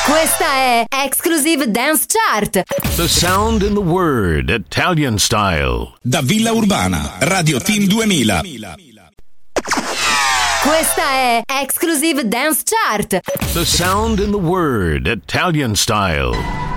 Questa è Exclusive Dance Chart. The sound in the word, Italian style. Da Villa Urbana, Radio Team 2000. Questa è Exclusive Dance Chart. The sound in the word, Italian style.